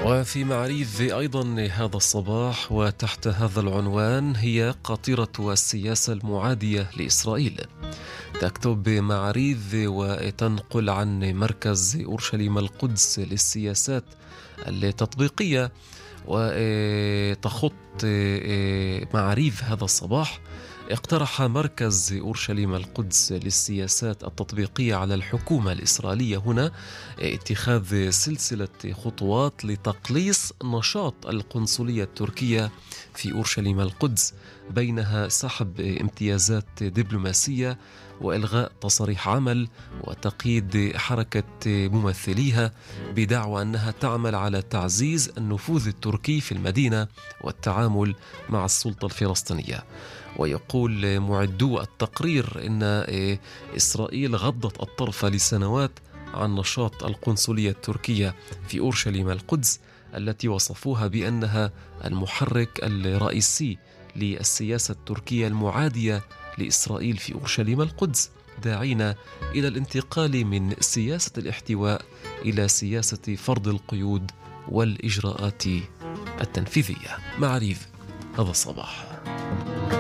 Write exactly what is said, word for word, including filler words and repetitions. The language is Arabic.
وفي معريف أيضا هذا الصباح وتحت هذا العنوان هي قاطرة السياسة المعادية لإسرائيل. تكتب معريف وتنقل عن مركز أورشليم القدس للسياسات التطبيقية، وتخط معريف هذا الصباح: اقترح مركز أورشليم القدس للسياسات التطبيقية على الحكومة الإسرائيلية هنا اتخاذ سلسلة خطوات لتقليص نشاط القنصلية التركية في أورشليم القدس، بينها سحب امتيازات دبلوماسية وإلغاء تصاريح عمل وتقييد حركة ممثليها، بدعوى أنها تعمل على تعزيز النفوذ التركي في المدينة والتعامل مع السلطة الفلسطينية. ويقول معدو التقرير إن إسرائيل غضت الطرف لسنوات عن نشاط القنصلية التركية في أورشليم القدس، التي وصفوها بأنها المحرك الرئيسي للسياسة التركية المعادية لإسرائيل في أورشليم القدس، داعين إلى الانتقال من سياسة الاحتواء إلى سياسة فرض القيود والإجراءات التنفيذية. معريف هذا الصباح.